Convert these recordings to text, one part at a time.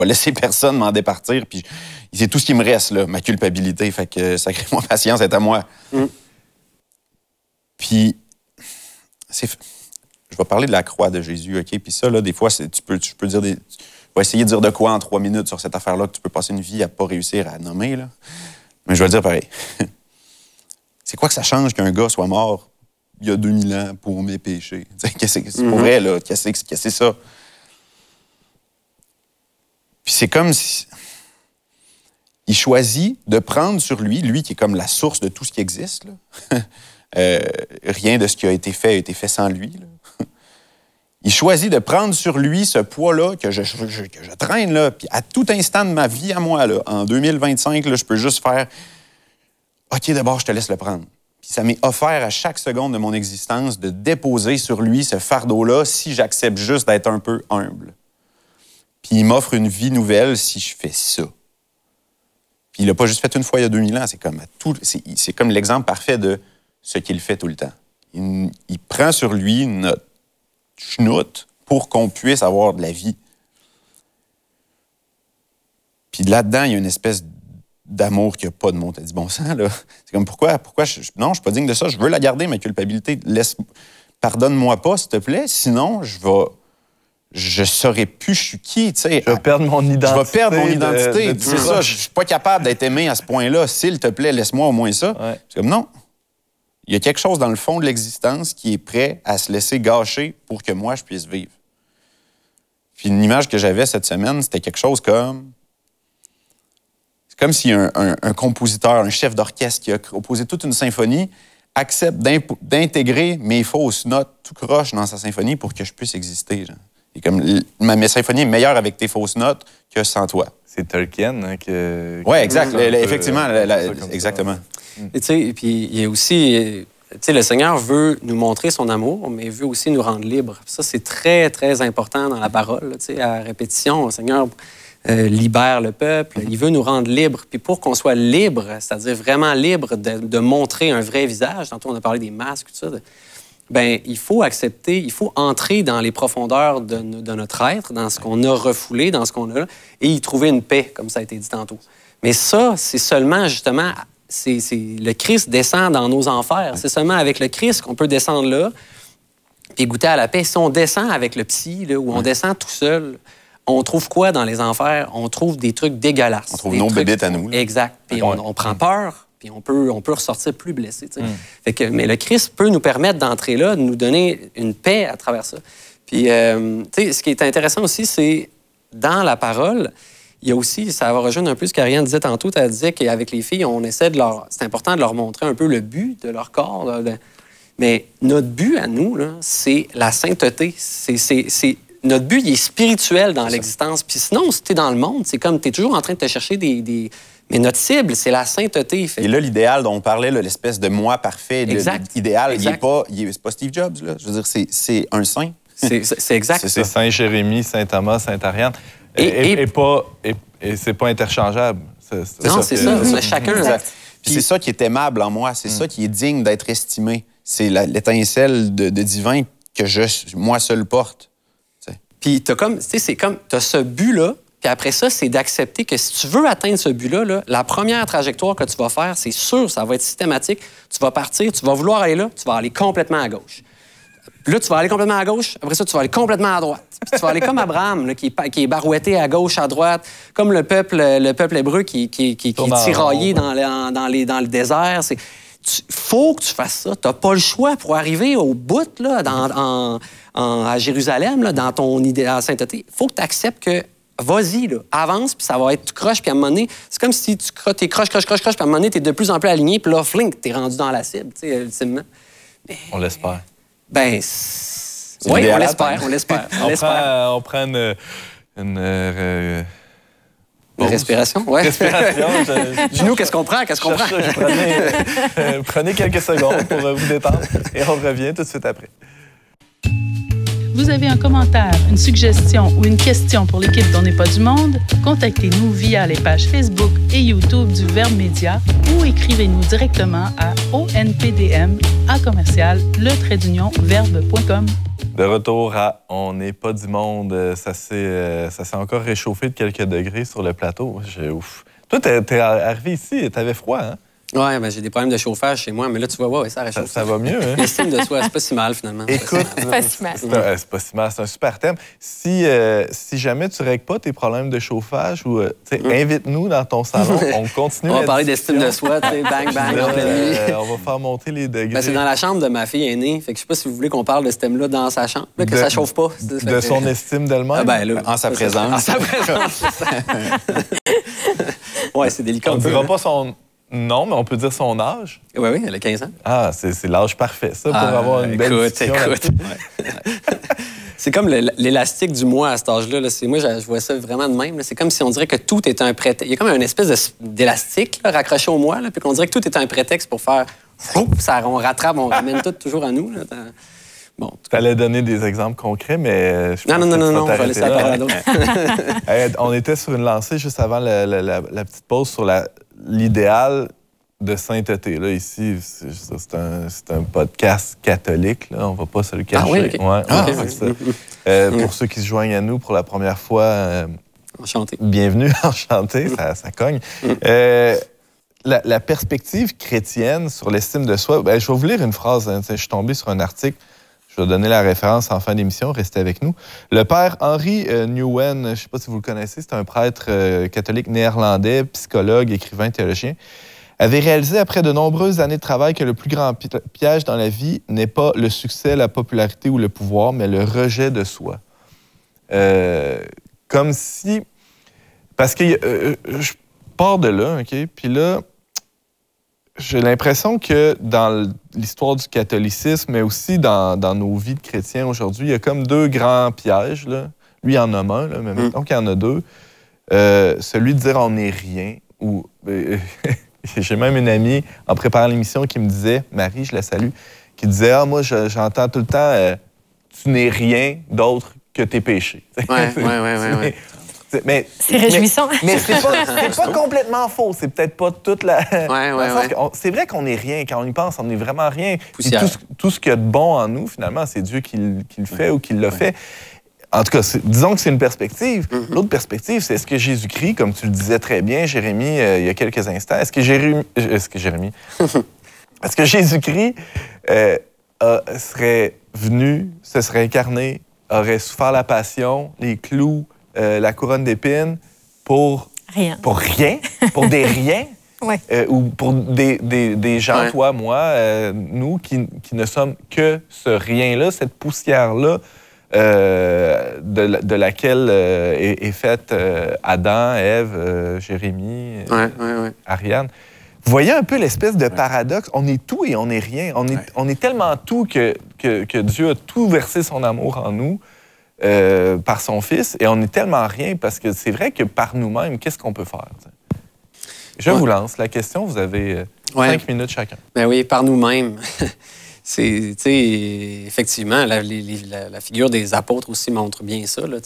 vais laisser personne m'en départir, puis c'est tout ce qui me reste, là, ma culpabilité. Fait que sacrément patience est à moi. Puis, je vais parler de la croix de Jésus, OK? Puis ça, là, des fois, tu peux dire je vais essayer de dire de quoi en 3 minutes sur cette affaire-là que tu peux passer une vie à pas réussir à nommer, là. Mais je vais le dire pareil. C'est quoi que ça change qu'un gars soit mort il y a 2000 ans pour mes péchés? C'est pour vrai, là. Qu'est-ce que c'est ça? Puis c'est comme si... Il choisit de prendre sur lui qui est comme la source de tout ce qui existe, là. Rien de ce qui a été fait sans lui, là. Il choisit de prendre sur lui ce poids-là que je traîne, là. Puis à tout instant de ma vie à moi, là, en 2025, là, je peux juste faire « OK, d'abord, je te laisse le prendre. » Puis ça m'est offert à chaque seconde de mon existence de déposer sur lui ce fardeau-là si j'accepte juste d'être un peu humble. Puis il m'offre une vie nouvelle si je fais ça. Puis il l'a pas juste fait une fois il y a 2000 ans. C'est comme l'exemple parfait de ce qu'il fait tout le temps. Il prend sur lui notre chenoute pour qu'on puisse avoir de la vie. Puis là-dedans, il y a une espèce d'amour qui n'a pas de mot. T'as dit bon sang, là. C'est comme pourquoi non, je suis pas digne de ça. Je veux la garder, ma culpabilité. Pardonne-moi pas, s'il te plaît. Sinon, je saurais plus je suis qui, tu sais. Je vais perdre mon identité. Je vais perdre mon identité. C'est ça, je suis pas capable d'être aimé à ce point-là. S'il te plaît, laisse-moi au moins ça. Ouais. C'est comme non. Il y a quelque chose dans le fond de l'existence qui est prêt à se laisser gâcher pour que moi, je puisse vivre. Puis une image que j'avais cette semaine, c'était quelque chose comme... C'est comme si un compositeur, un chef d'orchestre qui a composé toute une symphonie accepte d'intégrer mes fausses notes tout croche dans sa symphonie pour que je puisse exister. Genre. Et comme ma symphonie est meilleure avec tes fausses notes que sans toi. C'est Tolkien hein, Oui, exact. Effectivement. Exactement. Et tu sais, puis il y a aussi... Tu sais, le Seigneur veut nous montrer son amour, mais il veut aussi nous rendre libres. Ça, c'est très, très important dans la parole. Tu sais, à répétition, le Seigneur libère le peuple. Il veut nous rendre libres. Puis pour qu'on soit libre, c'est-à-dire vraiment libre de montrer un vrai visage, tantôt on a parlé des masques, tout ça, bien, il faut accepter, il faut entrer dans les profondeurs de notre être, dans ce qu'on a refoulé, dans ce qu'on a là, et y trouver une paix, comme ça a été dit tantôt. Mais ça, c'est seulement, justement... Le Christ descend dans nos enfers. C'est seulement avec le Christ qu'on peut descendre là puis goûter à la paix. Si on descend avec le psy, là, ou on descend tout seul, on trouve quoi dans les enfers? On trouve des trucs dégueulasses. On trouve nos bébites à nous. Là. Exact. Puis on prend peur, puis on peut ressortir plus blessé. Fait que, mais le Christ peut nous permettre d'entrer là, de nous donner une paix à travers ça. Puis, ce qui est intéressant aussi, c'est dans la parole... Il y a aussi, ça va rejoindre un peu ce qu'Ariane disait tantôt, elle disait qu'avec les filles, on essaie c'est important de leur montrer un peu le but de leur corps. Là, mais notre but à nous, là, c'est la sainteté. Notre but, il est spirituel dans l'existence. Puis sinon, si t'es dans le monde, c'est comme t'es toujours en train de te chercher Mais notre cible, c'est la sainteté. Et là, l'idéal dont on parlait, là, l'espèce de moi parfait, l'idéal, c'est pas Steve Jobs. Là. Je veux dire, c'est un saint. C'est exact. C'est Saint Jérémie, Saint Thomas, Saint Ariane. Et c'est pas interchangeable. Non, c'est ça. On a chacun. Puis c'est ça qui est aimable en moi. C'est ça qui est digne d'être estimé. C'est l'étincelle de divin que moi seul porte. T'sais. Puis t'as ce but-là. Puis après ça, c'est d'accepter que si tu veux atteindre ce but-là, là, la première trajectoire que tu vas faire, c'est sûr, ça va être systématique. Tu vas partir, tu vas vouloir aller là, tu vas aller complètement à gauche. Puis là, tu vas aller complètement à gauche. Après ça, tu vas aller complètement à droite. Puis tu vas aller comme Abraham, là, qui est barouetté à gauche, à droite. Comme le peuple hébreu qui est tiraillé dans le désert. Faut que tu fasses ça. Tu n'as pas le choix pour arriver au bout, là, à Jérusalem, là, dans ton idéal sainteté. Il faut que tu acceptes que vas-y, là, avance, puis ça va être tout croche, puis à un moment donné, c'est comme si t'es croche, puis à un moment donné, t'es de plus en plus aligné, puis là, fling, t'es rendu dans la cible, tu sais, ultimement. Mais... On l'espère. Ben, oui, on l'espère. On prend une respiration, oui. Respiration. Dis-nous, qu'est-ce qu'on prend? Prenez quelques secondes pour vous détendre et on revient tout de suite après. Vous avez un commentaire, une suggestion ou une question pour l'équipe d'On n'est pas du monde? Contactez-nous via les pages Facebook et YouTube du Verbe Média ou écrivez-nous directement à onpdm@le-verbe.com. De retour à On n'est pas du monde. Ça s'est encore réchauffé de quelques degrés sur le plateau. Ouf. Toi, t'es arrivé ici, t'avais froid, hein? Oui, ben, j'ai des problèmes de chauffage chez moi, mais là, tu vois, ça réchauffe. Ça va mieux, hein? L'estime de soi, c'est pas si mal, finalement. Écoute, c'est pas si mal. C'est pas si mal, c'est un super thème. Si jamais tu ne règles pas tes problèmes de chauffage, ou invite-nous dans ton salon, on continue. On va parler d'estime de soi, tu sais, bang, bang, en pleine nuit. On va faire monter les degrés. Ben, c'est dans la chambre de ma fille aînée, fait que je sais pas si vous voulez qu'on parle de ce thème-là dans sa chambre, là, que ça chauffe pas. De son estime d'elle-même? Ah ben, là, en sa présence. En sa présence, c'est ça. Ouais, c'est délicat. On ne dira pas son nom, mais on peut dire son âge. Oui, elle a 15 ans. Ah, c'est l'âge parfait, ça, pour avoir une belle discussion. Écoute. C'est comme l'élastique du moi à cet âge-là. Là. Moi, je vois ça vraiment de même. Là. C'est comme si on dirait que tout est un prétexte. Il y a comme une espèce d'élastique raccroché au moi, là, puis qu'on dirait que tout est un prétexte pour faire... Ça, on rattrape, on ramène tout toujours à nous. Là. Bon, tu allais donner des exemples concrets, mais je pense non, que je vais laisser la parole à d'autres. On était sur une lancée juste avant la petite pause sur l'idéal de sainteté. Là, ici, c'est un podcast catholique. Là. On ne va pas se le cacher. Ah oui, OK. Ouais, c'est ça. Pour ceux qui se joignent à nous pour la première fois, enchanté. Bienvenue, enchanté, ça cogne. La perspective chrétienne sur l'estime de soi, je vais vous lire une phrase. Hein, je suis tombé sur un article. Je vais donner la référence en fin d'émission. Restez avec nous. Le père Henry Nouwen, je ne sais pas si vous le connaissez, c'est un prêtre catholique néerlandais, psychologue, écrivain, théologien, avait réalisé après de nombreuses années de travail que le plus grand piège dans la vie n'est pas le succès, la popularité ou le pouvoir, mais le rejet de soi. Comme si... Parce que je pars de là, OK? Puis là, j'ai l'impression que dans l'histoire du catholicisme, mais aussi dans nos vies de chrétiens aujourd'hui, il y a comme deux grands pièges. Là. Lui, il en nomme un, là, mais mettons qu'il y en a deux. Celui de dire on n'est rien. Ou j'ai même une amie, en préparant l'émission, qui me disait, Marie, je la salue, qui disait, moi, j'entends tout le temps, tu n'es rien d'autre que tes péchés. Ouais. C'est réjouissant. Mais c'est pas complètement faux. C'est peut-être pas toute la... C'est vrai qu'on n'est rien. Quand on y pense, on n'est vraiment rien. Tout ce qu'il y a de bon en nous, finalement, c'est Dieu qui le fait ou qui l'a fait. En tout cas, disons que c'est une perspective. L'autre perspective, c'est est-ce que Jésus-Christ, comme tu le disais très bien, Jérémie, il y a quelques instants, est-ce que Jésus-Christ serait venu, se serait incarné, aurait souffert la passion, les clous, la couronne d'épines pour rien. Pour des riens, ou pour des gens, toi, moi, nous, qui ne sommes que ce rien-là, cette poussière-là, de laquelle est faite Adam, Ève, Jérémie, Ariane. Vous voyez un peu l'espèce de paradoxe. On est tout et on n'est rien. On est tellement tout que Dieu a tout versé son amour en nous. Par son Fils, et on est tellement rien parce que c'est vrai que par nous-mêmes, qu'est-ce qu'on peut faire? T'sais? Je vous lance la question, vous avez 5 minutes chacun. Ben oui, par nous-mêmes. C'est, effectivement, la figure des apôtres aussi montre bien ça, là,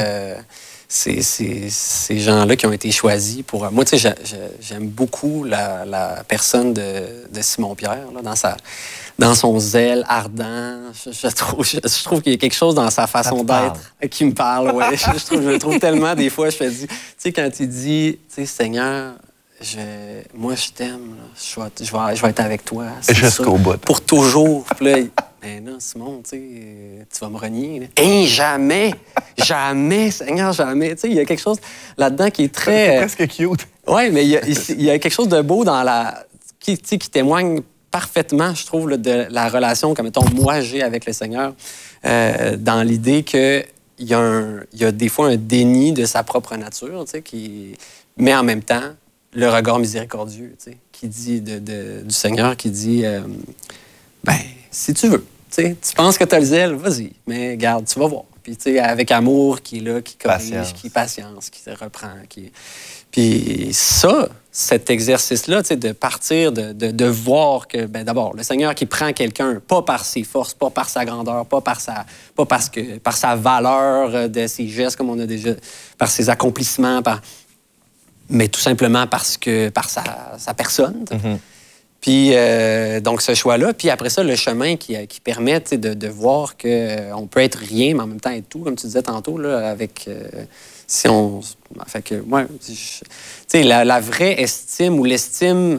ces gens-là qui ont été choisis pour... Moi, j'aime beaucoup la personne de Simon-Pierre, là, dans son zèle ardent. Je trouve qu'il y a quelque chose dans sa façon d'être qui me parle. Ouais. Je le trouve tellement, des fois, je me dis... Tu sais, quand il dit, Seigneur, moi, je t'aime, je vais être avec toi. Jusqu'au bout. Pour toujours. Puis là, ben non, Simon, tu vas me renier. Hey, jamais, Seigneur, jamais. Il y a quelque chose là-dedans qui est très... C'est presque cute. Oui, mais il y a quelque chose de beau dans qui témoigne parfaitement, je trouve, là, de la relation que, mettons, moi, j'ai avec le Seigneur, dans l'idée qu'il y a des fois un déni de sa propre nature, mais en même temps, le regard miséricordieux, qui dit du Seigneur, qui dit, si tu veux, tu penses que tu as le zèle, vas-y, mais garde, tu vas voir. Puis, avec amour, qui est là, qui corrige, qui patience, qui te reprend. Puis ça, cet exercice-là, de partir, de voir que, d'abord, le Seigneur qui prend quelqu'un, pas par ses forces, pas par sa grandeur, pas par sa valeur de ses gestes, comme on a déjà, par ses accomplissements, mais tout simplement par sa personne. Puis, donc, ce choix-là. Puis après ça, le chemin qui permet de voir qu'on peut être rien, mais en même temps être tout, comme tu disais tantôt, là, avec... si on... Fait que, moi, tu sais, la vraie estime ou l'estime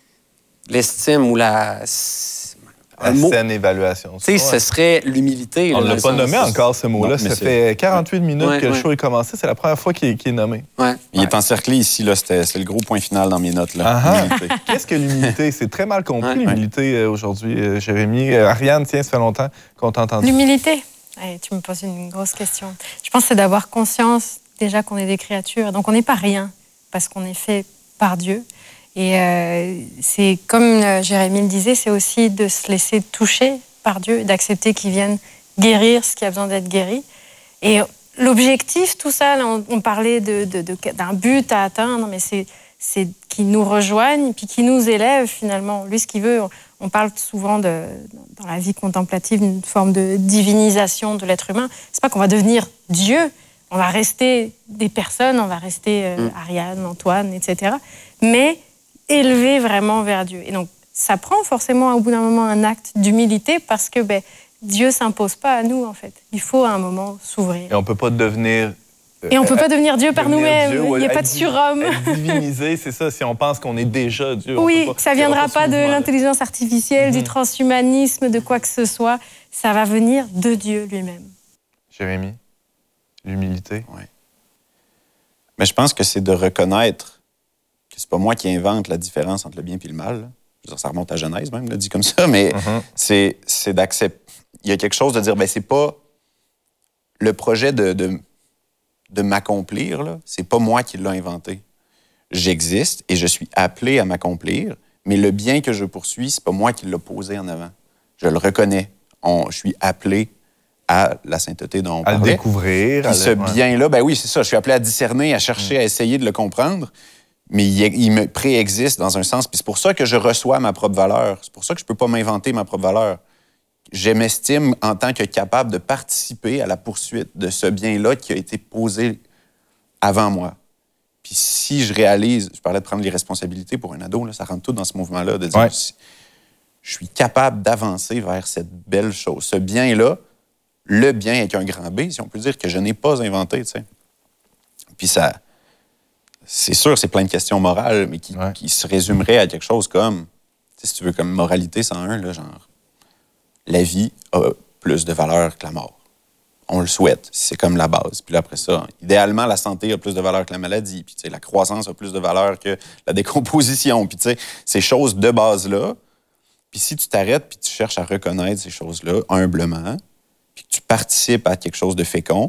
ou la saine évaluation. Tu sais, ce serait l'humilité. On ne l'a pas nommé encore, ce mot-là. Ça fait 48 minutes que le show est commencé. C'est la première fois qu'il est nommé. Il est encerclé ici. Là, c'est le gros point final dans mes notes. Là. Qu'est-ce que l'humilité? C'est très mal compris, l'humilité, aujourd'hui, Jérémy. Ariane, tiens, ça fait longtemps qu'on t'a entendu. L'humilité? Tu me poses une grosse question. Je pense que c'est d'avoir conscience, déjà, qu'on est des créatures. Donc, on n'est pas rien, parce qu'on est fait par Dieu. Et c'est comme Jérémy le disait, c'est aussi de se laisser toucher par Dieu, d'accepter qu'il vienne guérir ce qui a besoin d'être guéri. Et l'objectif, tout ça, là, on parlait d'un but à atteindre, mais c'est qu'il nous rejoigne, puis qu'il nous élève finalement. Lui, ce qu'il veut, on parle souvent dans la vie contemplative d'une forme de divinisation de l'être humain. C'est pas qu'on va devenir Dieu, on va rester des personnes, on va rester Ariane, Antoine, etc. Mais élevé vraiment vers Dieu. Et donc, ça prend forcément au bout d'un moment un acte d'humilité parce que Dieu ne s'impose pas à nous, en fait. Il faut à un moment s'ouvrir. Et on ne peut pas devenir... Et on ne peut pas devenir Dieu par nous-mêmes. Il n'y a pas de surhomme. Divinisé, c'est ça. Si on pense qu'on est déjà Dieu, oui, ça ne viendra pas de l'intelligence artificielle, du transhumanisme, de quoi que ce soit. Ça va venir de Dieu lui-même. Jérémy, l'humilité? Oui. Mais je pense que c'est de reconnaître que c'est pas moi qui invente la différence entre le bien et le mal. Je veux dire, ça remonte à Genèse, même, dit comme ça, mais c'est d'accepter. Il y a quelque chose de dire, c'est pas le projet de m'accomplir, là, c'est pas moi qui l'ai inventé. J'existe et je suis appelé à m'accomplir, mais le bien que je poursuis, c'est pas moi qui l'ai posé en avant. Je le reconnais. Je suis appelé à la sainteté dont on parlait. À le découvrir. Puis ce bien-là, oui, c'est ça. Je suis appelé à discerner, à chercher, à essayer de le comprendre. Mais il me préexiste dans un sens. Puis c'est pour ça que je reçois ma propre valeur. C'est pour ça que je ne peux pas m'inventer ma propre valeur. Je m'estime en tant que capable de participer à la poursuite de ce bien-là qui a été posé avant moi. Puis si je réalise, je parlais de prendre les responsabilités pour un ado, là, ça rentre tout dans ce mouvement-là, de dire, je suis capable d'avancer vers cette belle chose. Ce bien-là, le bien avec un grand B, si on peut dire, que je n'ai pas inventé, tu sais. Puis ça... C'est sûr, c'est plein de questions morales, mais qui se résumeraient à quelque chose comme, si tu veux, comme moralité 101, là, genre, la vie a plus de valeur que la mort. On le souhaite, c'est comme la base. Puis là, après ça, idéalement, la santé a plus de valeur que la maladie. Puis, tu sais, la croissance a plus de valeur que la décomposition. Puis, tu sais, ces choses de base-là. Puis, si tu t'arrêtes puis tu cherches à reconnaître ces choses-là humblement, puis que tu participes à quelque chose de fécond,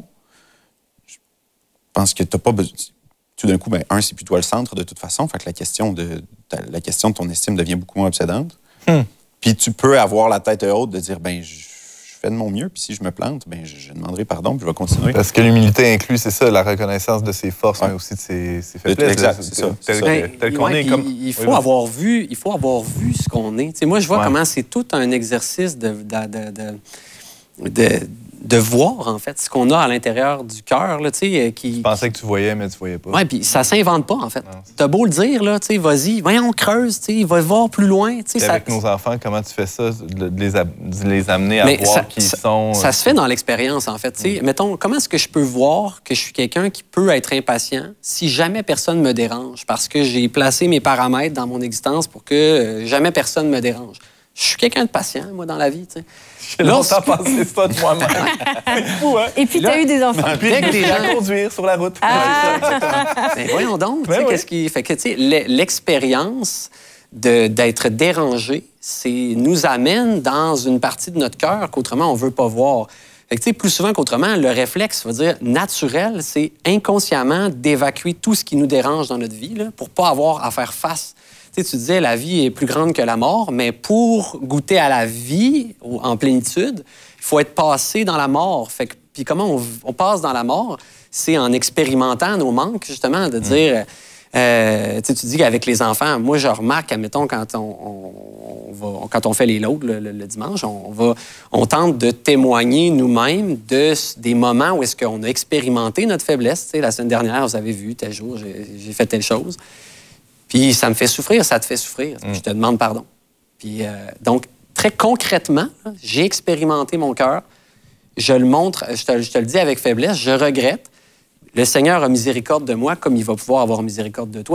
je pense que tu n'as pas besoin... Tout d'un coup, c'est plus toi le centre de toute façon. Fait que la question de ton estime devient beaucoup moins obsédante. Puis tu peux avoir la tête haute de dire, je fais de mon mieux, puis si je me plante, je demanderai pardon, puis je vais continuer. Parce que l'humilité inclut, c'est ça, la reconnaissance de ses forces, mais aussi de ses faiblesses. Exact, c'est ça. Tel qu'on est. Il faut avoir vu ce qu'on est. T'sais, moi, je vois comment c'est tout un exercice de voir, en fait, ce qu'on a à l'intérieur du cœur. Tu pensais que tu voyais, mais tu voyais pas. Oui, puis ça s'invente pas, en fait. T'as beau le dire, là, vas-y, voyons, on creuse, il va voir plus loin. Avec nos enfants, comment tu fais ça, de les amener à voir qui ils sont? Ça se fait dans l'expérience, en fait. Mettons, comment est-ce que je peux voir que je suis quelqu'un qui peut être impatient si jamais personne me dérange, parce que j'ai placé mes paramètres dans mon existence pour que jamais personne me dérange? Je suis quelqu'un de patient, moi, dans la vie, tu sais. J'ai longtemps pensé ça de moi-même. C'est fou, hein? Et puis, tu as eu des enfants. Puis, tu à conduire sur la route. Mais voyons donc, qu'est-ce qui fait que, tu sais, l'expérience d'être dérangé, nous amène dans une partie de notre cœur qu'autrement, on ne veut pas voir. Fait que, tu sais, plus souvent qu'autrement, le réflexe, naturel, c'est inconsciemment d'évacuer tout ce qui nous dérange dans notre vie là, pour ne pas avoir à faire face. Tu disais, la vie est plus grande que la mort, mais pour goûter à la vie en plénitude, il faut être passé dans la mort. Puis comment on passe dans la mort? C'est en expérimentant nos manques, justement, de dire... tu dis qu'avec les enfants, moi, je remarque, admettons, quand on fait les loads le dimanche, on tente de témoigner nous-mêmes des moments où est-ce qu'on a expérimenté notre faiblesse. La semaine dernière, vous avez vu, tel jour, j'ai fait telle chose. Puis ça me fait souffrir, ça te fait souffrir. Je te demande pardon. Puis, donc, très concrètement, là, j'ai expérimenté mon cœur. Je le montre, je te le dis avec faiblesse, je regrette. Le Seigneur a miséricorde de moi comme il va pouvoir avoir miséricorde de toi.